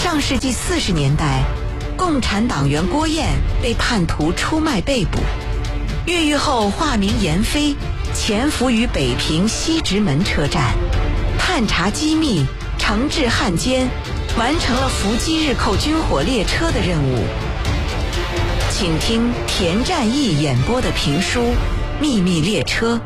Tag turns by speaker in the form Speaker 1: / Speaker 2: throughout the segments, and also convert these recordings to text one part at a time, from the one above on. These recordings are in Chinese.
Speaker 1: 上世纪40年代，共产党员郭燕被叛徒出卖被捕，越狱后化名闫飞，潜伏于北平西直门车站，探查机密，惩治汉奸，完成了伏击日寇军火列车的任务。请听田占义演播的评书《秘密列车》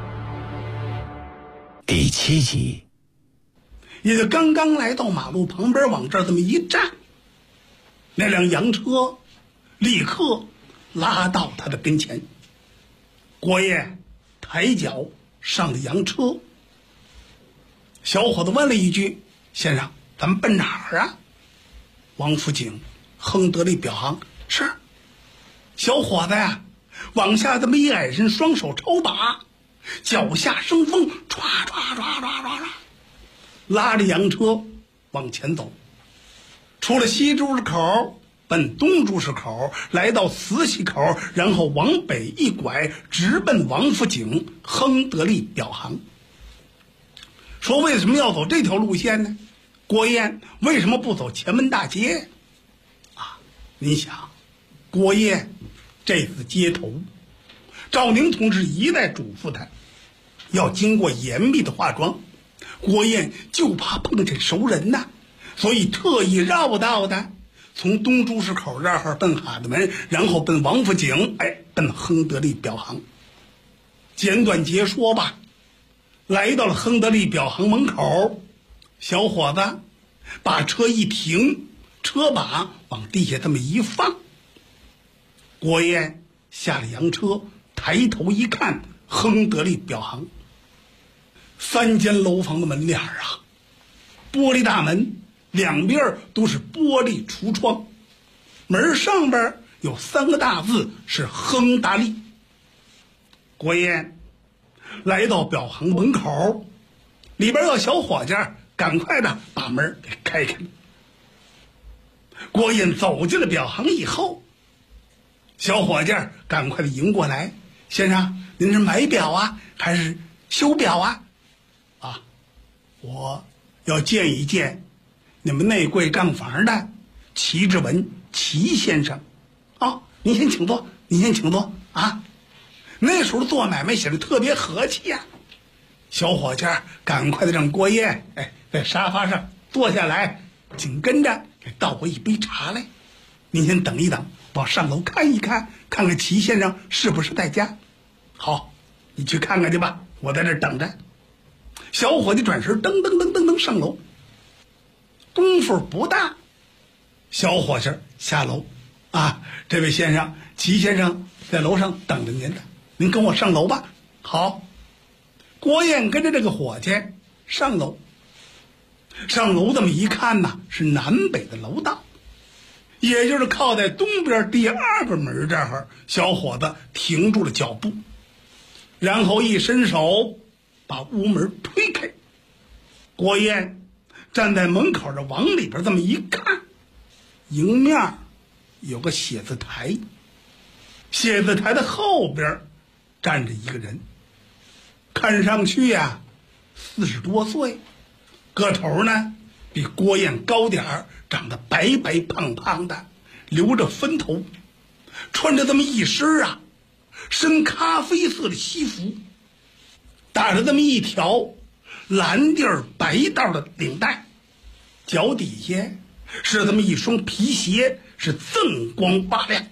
Speaker 2: 第7集。
Speaker 3: 也就刚刚来到马路旁边，往这儿这么一站，那辆洋车立刻拉到他的跟前。郭燕抬脚上了洋车。小伙子问了一句：“先生，咱们奔哪儿啊？”王府井亨德利表行。是。小伙子呀，往下这么一矮身，双手抽把，脚下生风，唰唰唰唰唰唰，拉着洋车往前走。出了西朱市口，奔东朱市口，来到慈禧口，然后往北一拐，直奔王府井亨德利表行。说为什么要走这条路线呢？郭燕为什么不走前门大街啊？您想，郭燕这次街头，赵宁同志一再嘱咐他要经过严密的化妆，郭燕就怕碰见熟人呐，所以特意绕道的从东朱市口这儿奔哈德门，然后奔王府井，奔亨德利表行。简短截说吧，来到了亨德利表行门口，小伙子把车一停，车把往地下这么一放。郭燕下了洋车，抬头一看，亨德利表行3间楼房的门脸啊，玻璃大门，两边都是玻璃橱窗，门上边有3个大字是亨达利。郭燕来到表行门口，里边有小伙计赶快的把门给开开了。郭燕走进了表行以后，小伙计赶快的迎过来：“先生，您是买表啊，还是修表啊？”“啊，我要见一见你们内柜账房的齐志文齐先生。”“哦，您先请坐，您先请坐啊。”那时候做买卖显得特别和气呀。小伙计赶快的让郭燕在沙发上坐下来，紧跟着给倒我一杯茶来。“您先等一等，我上楼看一看，看看齐先生是不是在家。”“好，你去看看去吧，我在这儿等着。”小伙计转身噔噔噔噔噔上楼。功夫不大，小伙计下楼：“啊，这位先生，齐先生在楼上等着您的，您跟我上楼吧。”“好。”郭燕跟着这个伙计上楼。上楼这么一看呢，是南北的楼道，也就是靠在东边第2个门这儿。小伙子停住了脚步，然后一伸手把屋门推开。郭燕站在门口这往里边这么一看，迎面有个写字台，写字台的后边站着一个人，看上去呀40多岁，个头呢比郭燕高点儿，长得白白胖胖的，留着分头，穿着这么一身深咖啡色的西服，打着这么一条蓝地儿白道的领带，脚底下是这么一双皮鞋，是锃光发亮。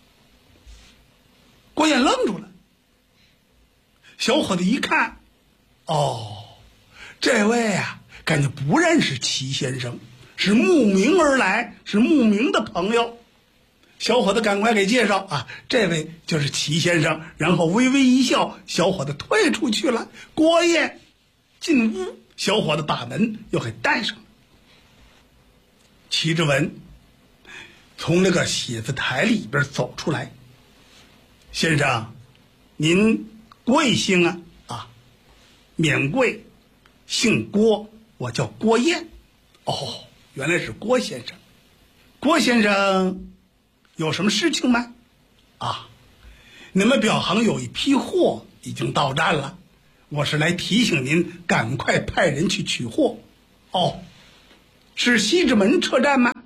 Speaker 3: 郭燕愣住了。小伙子一看，哦，这位感觉不认识齐先生，是慕名而来，是慕名的朋友。小伙子赶快给介绍：“这位就是齐先生。”然后微微一笑，小伙子退出去了。郭燕进屋，小伙子把门又给带上了。齐志文从那个写字台里边走出来：“先生，您贵姓啊？”“免贵，姓郭，我叫郭燕。”“哦，原来是郭先生。郭先生有什么事情吗？”“你们表行有一批货已经到站了，我是来提醒您赶快派人去取货。”“哦，是西直门车站吗？”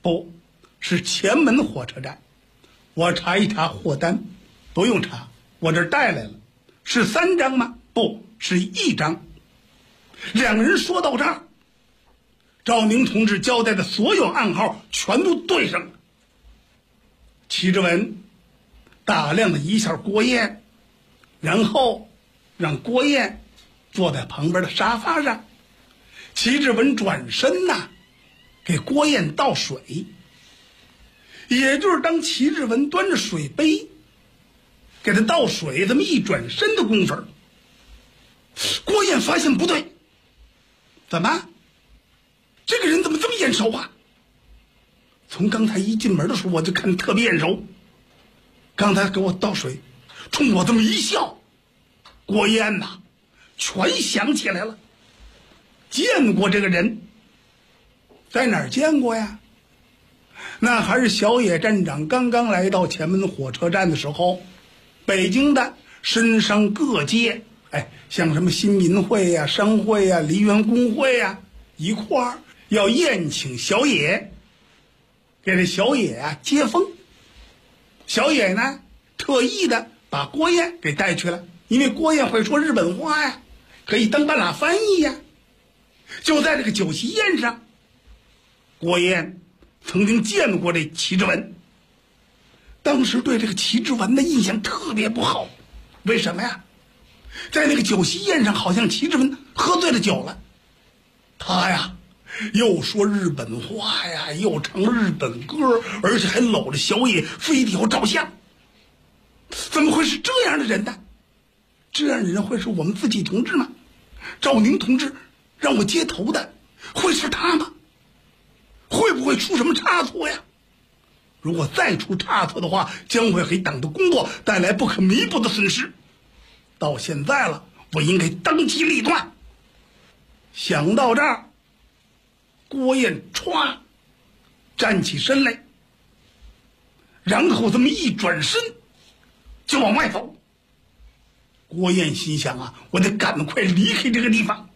Speaker 3: 不是前门火车站。我查一查货单，不用查，我这儿带来了，是3张吗？不是1张。两个人说到这儿，赵宁同志交代的所有暗号全都对上了。齐志文打量了一下郭燕，然后让郭燕坐在旁边的沙发上。齐志文转身呐，给郭燕倒水。也就是当齐志文端着水杯给他倒水，这么一转身的功夫，郭燕发现不对，怎么这个人怎么这么眼熟啊？从刚才一进门的时候我就看得特别眼熟，刚才给我倒水冲我这么一笑，郭燕呐全想起来了，见过这个人，在哪儿见过呀？那还是小野站长刚刚来到前门火车站的时候，北京的绅商各界，像什么新民会呀、商会呀、梨园工会呀，一块儿要宴请小野，给这小野啊接风。小野呢特意的把郭燕给带去了，因为郭燕会说日本话呀，可以当半拉翻译呀。就在这个酒席宴上，郭燕曾经见过这齐志文，当时对这个齐志文的印象特别不好。为什么呀？在那个酒席宴上，好像齐志文喝醉了酒了，他呀又说日本话呀，又唱日本歌，而且还搂着小野非得要照相。怎么会是这样的人呢？这样的人会是我们自己同志吗？赵宁同志让我接头的会是他吗？会不会出什么差错呀？如果再出差错的话，将会给党的工作带来不可弥补的损失。到现在了，我应该当机立断。想到这儿，郭燕歘站起身来，然后这么一转身就往外走。郭燕心想啊，我得赶快离开这个地方。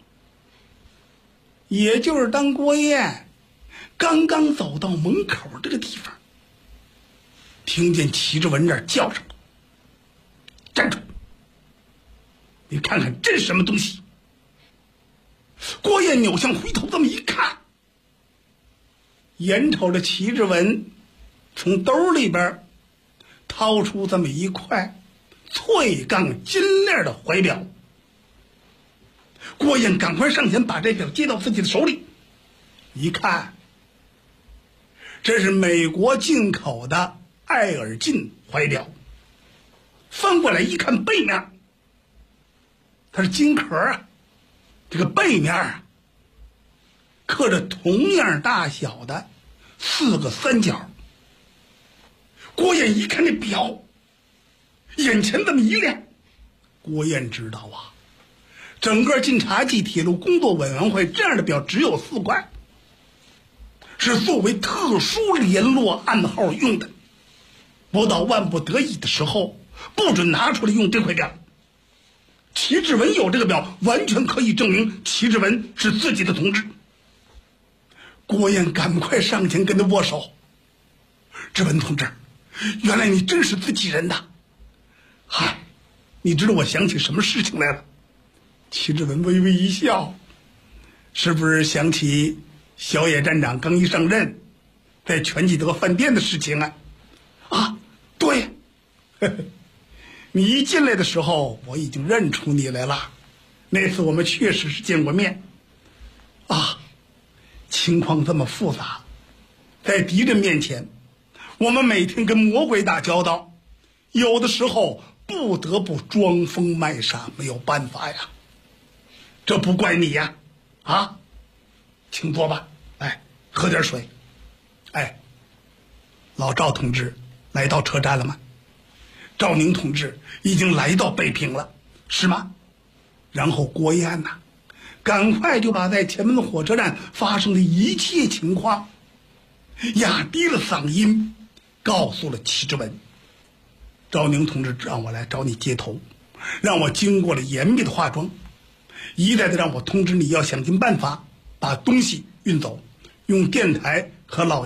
Speaker 3: 也就是当郭燕刚刚走到门口这个地方，听见齐志文这儿叫上：“站住！你看看这是什么东西？”郭燕扭向回头这么一看，眼瞅着齐志文从兜里边掏出这么一块翠杠金链的怀表。郭燕赶快上前把这表接到自己的手里，一看，这是美国进口的爱尔金怀表。翻过来一看背面，它是金壳啊，这个背面啊刻着同样大小的4个三角。郭燕一看这表，眼前这么一亮。郭燕知道啊，整个晋察冀铁路工作委员会这样的表只有4块，是作为特殊联络暗号用的，不到万不得已的时候不准拿出来用这块表。齐志文有这个表，完全可以证明齐志文是自己的同志。郭燕赶快上前跟他握手：“志文同志，原来你真是自己人呐！嗨，你知道我想起什么事情来了？”齐志文微微一笑：“是不是想起小野站长刚一上任在全聚德饭店的事情啊？”“啊，对。你一进来的时候我已经认出你来了，那次我们确实是见过面。啊，情况这么复杂，在敌人面前我们每天跟魔鬼打交道，有的时候不得不装疯卖傻，没有办法呀。这不怪你呀。啊，请坐吧，喝点水。老赵同志来到车站了吗？赵宁同志已经来到北平了，是吗？”然后郭燕呐，赶快就把在前门的火车站发生的一切情况压低了嗓音告诉了齐志文：“赵宁同志让我来找你接头，让我经过了严密的化妆，一再的让我通知你要想尽办法把东西运走，用电台和老